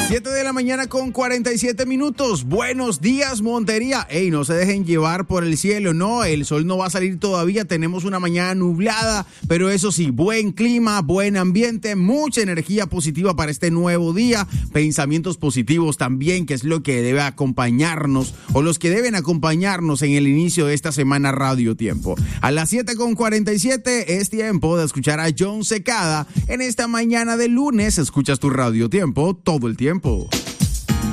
7 de la mañana con 47 minutos. Buenos días, Montería. Ey, no se dejen llevar por el cielo. No, el sol no va a salir todavía. Tenemos una mañana nublada, pero eso sí, buen clima, buen ambiente, mucha energía positiva para este nuevo día. Pensamientos positivos también, que es lo que debe acompañarnos o los que deben acompañarnos en el inicio de esta semana Radio Tiempo. A las 7 con 47 es tiempo de escuchar a John Secada. En esta mañana de lunes escuchas tu Radio Tiempo todo el tiempo.